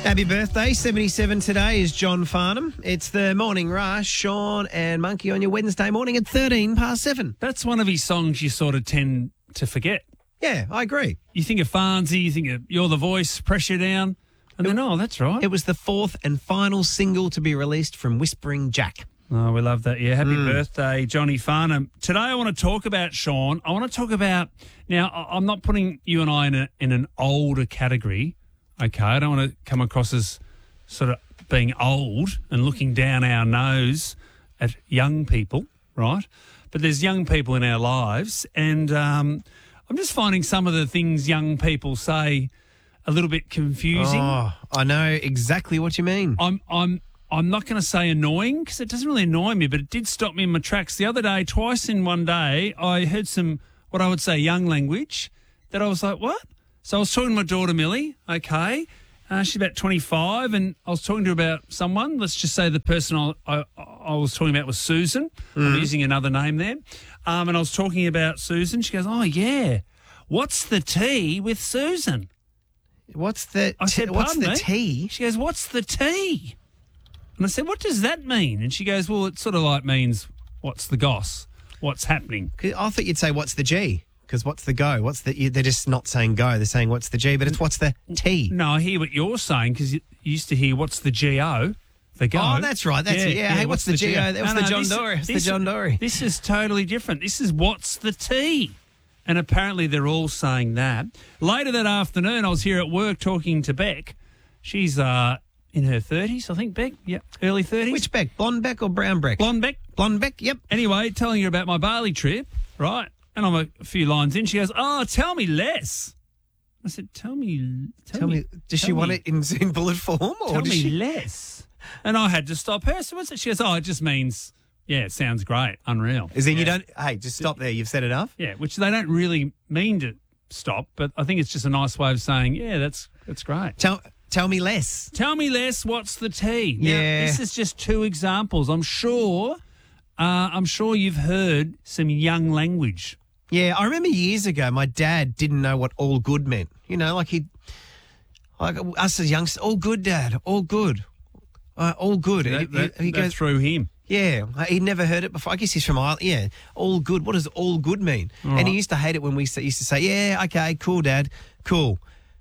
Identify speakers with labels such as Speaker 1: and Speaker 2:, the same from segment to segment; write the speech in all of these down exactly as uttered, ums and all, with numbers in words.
Speaker 1: Happy birthday. seventy-seven today is John Farnham. It's the Morning Rush. Sean and Monkey on your Wednesday morning at thirteen past seven.
Speaker 2: That's one of his songs you sort of tend to forget.
Speaker 1: Yeah, I agree.
Speaker 2: You think of Farnsey, you think of You're the Voice, Pressure Down, and then, oh, that's right.
Speaker 1: It was the fourth and final single to be released from Whispering Jack.
Speaker 2: Oh, we love that. Yeah, happy
Speaker 1: Mm.
Speaker 2: birthday, Johnny Farnham. Today I want to talk about, Sean, I want to talk about, now I- I'm not putting you and I in, a, in an older category, okay? I don't want to come across as sort of being old and looking down our nose at young people, right? But there's young people in our lives, and um, I'm just finding some of the things young people say a little bit confusing.
Speaker 1: Oh, I know exactly what you mean.
Speaker 2: I'm I'm I'm not going to say annoying because it doesn't really annoy me, but it did stop me in my tracks. The other day, twice in one day, I heard some, what I would say, young language that I was like, what? So I was talking to my daughter, Millie, okay. Uh, she's about twenty-five, and I was talking to her about someone. Let's just say the person I, I, I was talking about was Susan.
Speaker 1: Mm.
Speaker 2: I'm using another name there. Um, and I was talking about Susan. She goes, oh, yeah. What's the tea with Susan?
Speaker 1: What's the
Speaker 2: I said,
Speaker 1: t- what's
Speaker 2: "Pardon
Speaker 1: the
Speaker 2: me?"
Speaker 1: tea?
Speaker 2: She goes, what's the tea? And I said, what does that mean? And she goes, well, it sort of like means what's the goss? What's happening?
Speaker 1: 'Cause I thought you'd say what's the G? Because what's the go? What's the? you- They're just not saying go. They're saying what's the G, but it's what's the T.
Speaker 2: No, I hear what you're saying because you you used to hear what's the G O, the go.
Speaker 1: Oh, that's right. That's it. Yeah. Hey, what's the G O? That was the John
Speaker 2: this-
Speaker 1: Dory. It's the
Speaker 2: this-
Speaker 1: John Dory.
Speaker 2: This is totally different. This is what's the T? And apparently they're all saying that. Later that afternoon, I was here at work talking to Beck. She's uh, in her thirties, I think, Beck. Yep, early thirties.
Speaker 1: Which Beck? Blonde Beck or brown Beck?
Speaker 2: Blonde Beck.
Speaker 1: Blonde Beck. Yep.
Speaker 2: Anyway, telling her about my Bali trip, right? And I'm a few lines in. She goes, oh, tell me less. I said, tell me. Tell,
Speaker 1: Tell me. Does she
Speaker 2: tell
Speaker 1: want
Speaker 2: me-
Speaker 1: it in, in bullet form, or
Speaker 2: Tell
Speaker 1: does
Speaker 2: me
Speaker 1: she?
Speaker 2: less. And I had to stop her. So what's it? She goes, oh, it just means, yeah, it sounds great, unreal.
Speaker 1: Is in
Speaker 2: yeah.
Speaker 1: you don't. Hey, just stop there. You've said enough.
Speaker 2: Yeah, which they don't really mean to stop, but I think it's just a nice way of saying, yeah, that's that's great.
Speaker 1: Tell Tell me less.
Speaker 2: Tell me less. What's the tea? Now,
Speaker 1: Yeah.
Speaker 2: this is just two examples. I'm sure. Uh, I'm sure you've heard some young language.
Speaker 1: Yeah, I remember years ago, my dad didn't know what all good meant. You know, like he, like us as youngsters, all good, Dad, all good, uh, all good.
Speaker 2: That,
Speaker 1: He-
Speaker 2: that,
Speaker 1: he
Speaker 2: that
Speaker 1: goes,
Speaker 2: through him.
Speaker 1: yeah, he'd never heard it before. I guess he's from Ireland. Yeah, all good. What does all good mean?
Speaker 2: All
Speaker 1: and
Speaker 2: right.
Speaker 1: he used to hate it when we sa- used to say, yeah, okay, cool, Dad, cool.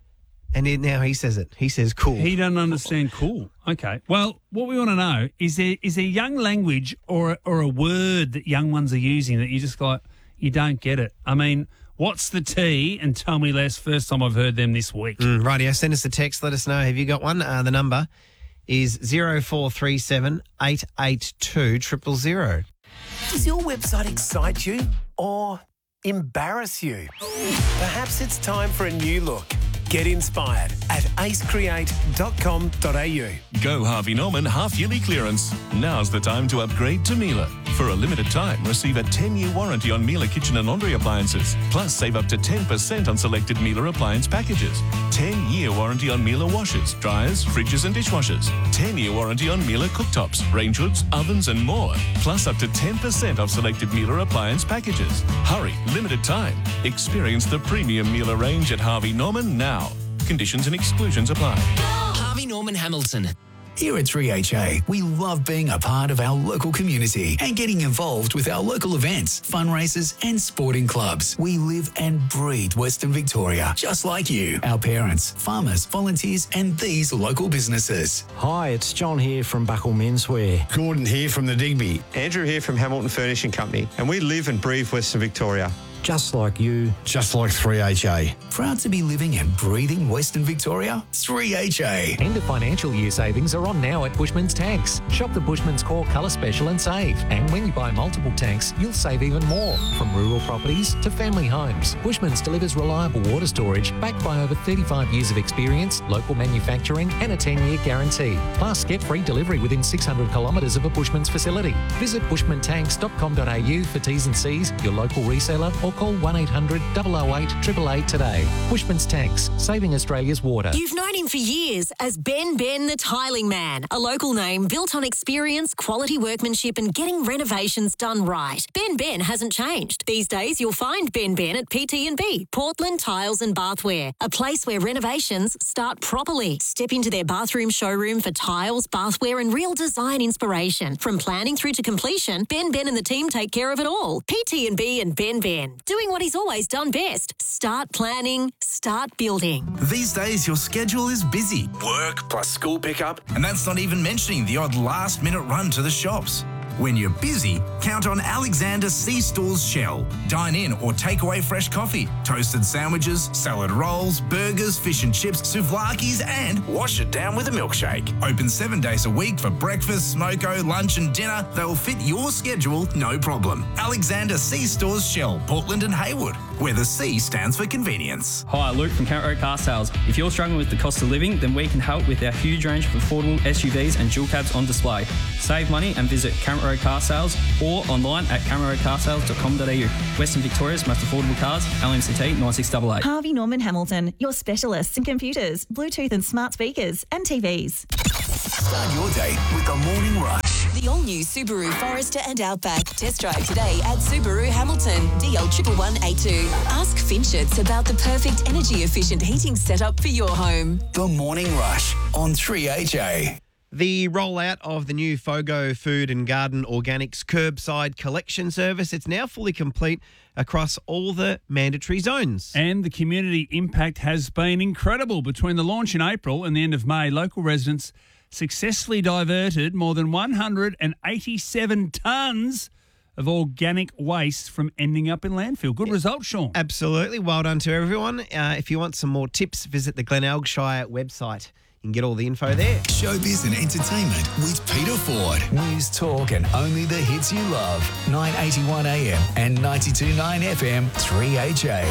Speaker 1: And then now he says it. He says cool.
Speaker 2: He doesn't understand cool. Okay. Well, what we want to know is there is there young language or or a word that young ones are using that you just like you don't get it. I mean, what's the T and tell me less? First time I've heard them this week.
Speaker 1: Mm, rightio, send us a text. Let us know. Have you got one? Uh, the number is zero four three seven eight eight two triple zero.
Speaker 3: Does your website excite you or embarrass you? Perhaps it's time for a new look. Get inspired at ace create dot com dot a u.
Speaker 4: Go Harvey Norman half-yearly clearance. Now's the time to upgrade to Miele. For a limited time, receive a ten-year warranty on Miele kitchen and laundry appliances. Plus, save up to ten percent on selected Miele appliance packages. ten-year warranty on Miele washers, dryers, fridges and dishwashers. ten-year warranty on Miele cooktops, range hoods, ovens and more. Plus, up to ten percent off selected Miele appliance packages. Hurry, limited time. Experience the premium Miele range at Harvey Norman now. Conditions and exclusions apply.
Speaker 5: Harvey Norman Hamilton.
Speaker 6: Here at three H A, we love being a part of our local community and getting involved with our local events, fundraisers and sporting clubs. We live and breathe Western Victoria, just like you, our parents, farmers, volunteers and these local businesses.
Speaker 7: Hi, it's John here from Buckle Menswear.
Speaker 8: Gordon here from the Digby. Andrew here from Hamilton Furnishing Company. And we live and breathe Western Victoria.
Speaker 7: Just like you.
Speaker 8: Just like three H A.
Speaker 6: Proud to be living and breathing Western Victoria? three H A.
Speaker 9: End of financial year savings are on now at Bushman's Tanks. Shop the Bushman's Core Colour Special and save. And when you buy multiple tanks, you'll save even more. From rural properties to family homes, Bushman's delivers reliable water storage backed by over thirty-five years of experience, local manufacturing and a ten-year guarantee. Plus, get free delivery within six hundred kilometres of a Bushman's facility. Visit bushman tanks dot com dot a u for T's and C's, your local reseller or call one eight hundred, double oh eight, eight eight eight today. Bushman's Tanks, saving Australia's water.
Speaker 10: You've known him for years as Ben Ben the Tiling Man, a local name built on experience, quality workmanship and getting renovations done right. Ben Ben hasn't changed. These days you'll find Ben Ben at P T and B, Portland Tiles and Bathware, a place where renovations start properly. Step into their bathroom showroom for tiles, bathware and real design inspiration. From planning through to completion, Ben Ben and the team take care of it all. P T and B and Ben Ben, doing what he's always done best. Start planning, start building.
Speaker 11: These days, your schedule is busy. Work plus school pickup, and that's not even mentioning the odd last-minute run to the shops. When you're busy, count on Alexander C-Stores Shell. Dine in or take away fresh coffee, toasted sandwiches, salad rolls, burgers, fish and chips, souvlakis, and wash it down with a milkshake. Open seven days a week for breakfast, smoko, lunch and dinner. They'll fit your schedule, no problem. Alexander C-Stores Shell, Portland and Haywood, where the C stands for convenience.
Speaker 12: Hi, Luke from Count Road Car Sales. If you're struggling with the cost of living, then we can help with our huge range of affordable S U Vs and dual cabs on display. Save money and visit Count Road Car Sales or online at camera road car sales dot com dot a u. Western Victoria's most affordable cars, L M C T nine six eight eight.
Speaker 13: Harvey Norman Hamilton, your specialists in computers, Bluetooth and smart speakers and T Vs.
Speaker 6: Start your day with the Morning Rush.
Speaker 14: The all-new Subaru Forester and Outback. Test drive today at Subaru Hamilton, D L one one one eight two. Ask Finchets about the perfect energy-efficient heating setup for your home.
Speaker 6: The Morning Rush on three H A.
Speaker 1: The rollout of the new Fogo Food and Garden Organics curbside collection service, it's now fully complete across all the mandatory zones.
Speaker 2: And the community impact has been incredible. Between the launch in April and the end of May, local residents successfully diverted more than one hundred eighty-seven tonnes of organic waste from ending up in landfill. Good result, Sean.
Speaker 1: Absolutely. Well done to everyone. Uh, if you want some more tips, visit the Glen Elgshire website. You can get all the info there.
Speaker 6: Showbiz and entertainment with Peter Ford. News, talk and only the hits you love. nine eighty-one A M and ninety-two point nine F M, three H A.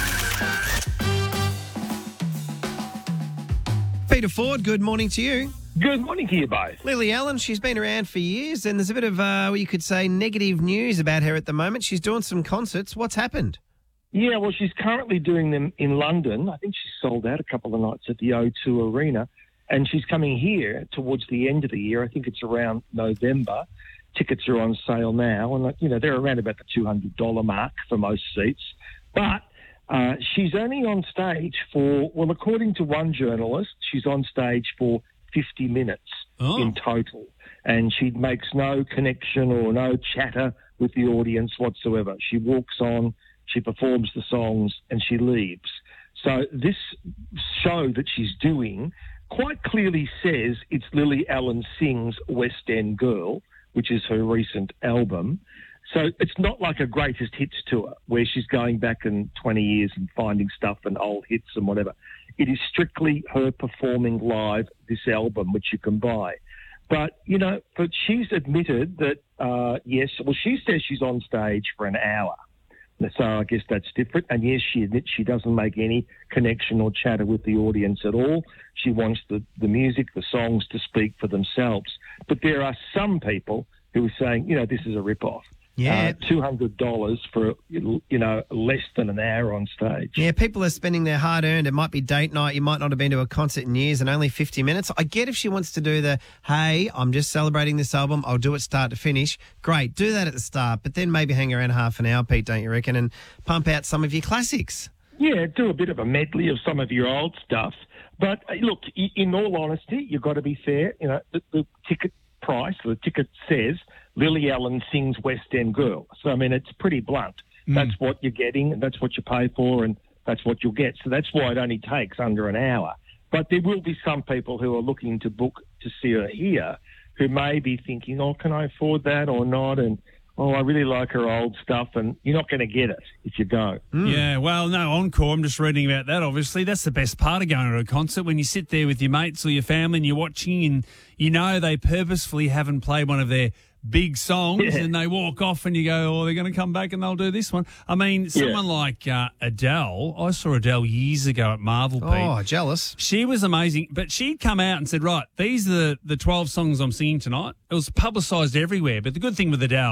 Speaker 1: Peter Ford, good morning to you.
Speaker 15: Good morning to you both.
Speaker 1: Lily Allen, she's been around for years and there's a bit of, uh, you could say, negative news about her at the moment. She's doing some concerts. What's happened?
Speaker 15: Yeah, well, she's currently doing them in London. I think she's sold out a couple of nights at the O two Arena. And she's coming here towards the end of the year. I think it's around November. Tickets are on sale now. And, you know, they're around about the two hundred dollars mark for most seats. But uh, she's only on stage for, well, according to one journalist, she's on stage for fifty minutes oh. in total. And she makes no connection or no chatter with the audience whatsoever. She walks on, she performs the songs, and she leaves. So this show that she's doing quite clearly says it's Lily Allen Sings West End Girl, which is her recent album. So it's not like a greatest hits tour where she's going back in twenty years and finding stuff and old hits and whatever. It is strictly her performing live this album, which you can buy. But, you know, but she's admitted that, uh, yes, well, she says she's on stage for an hour. So I guess that's different. And yes, she admits she doesn't make any connection or chatter with the audience at all. She wants the, the music, the songs to speak for themselves. But there are some people who are saying, you know, this is a rip-off.
Speaker 1: Yeah.
Speaker 15: Uh, two hundred dollars for, you know, less than an hour on stage.
Speaker 1: Yeah, people are spending their hard-earned. It might be date night. You might not have been to a concert in years and only fifty minutes. I get if she wants to do the, hey, I'm just celebrating this album. I'll do it start to finish. Great. Do that at the start, but then maybe hang around half an hour, Pete, don't you reckon, and pump out some of your classics.
Speaker 15: Yeah, do a bit of a medley of some of your old stuff. But, uh, look, in all honesty, you've got to be fair. You know, the, the ticket price, the ticket says Lily Allen Sings West End Girl. So, I mean, it's pretty blunt. Mm. That's what you're getting, and that's what you pay for, and that's what you'll get. So that's why it only takes under an hour. But there will be some people who are looking to book to see her here who may be thinking, oh, can I afford that or not? And, oh, I really like her old stuff, and you're not going to get it if you go.
Speaker 2: Mm. Yeah, well, no, Encore, I'm just reading about that, obviously. That's the best part of going to a concert, when you sit there with your mates or your family and you're watching and you know they purposefully haven't played one of their big songs yeah. and they walk off and you go, oh, they're going to come back and they'll do this one. I mean, someone yeah. like uh, Adele, I saw Adele years ago at Marvel, Pete.
Speaker 1: Oh, jealous.
Speaker 2: She was amazing, but she'd come out and said, right, these are the, the twelve songs I'm singing tonight. It was publicised everywhere, but the good thing with Adele,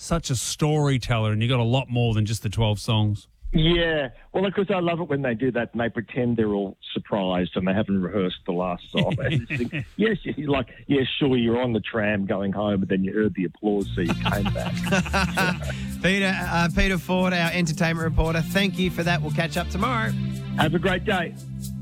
Speaker 2: such a storyteller, and you got a lot more than just the twelve songs.
Speaker 15: Yeah, well, of course, I love it when they do that and they pretend they're all surprised and they haven't rehearsed the last song. And you think, yes, you're like, yeah, sure, you're on the tram going home, but then you heard the applause, so you came back.
Speaker 1: Peter, uh, Peter Ford, our entertainment reporter, thank you for that. We'll catch up tomorrow.
Speaker 15: Have a great day.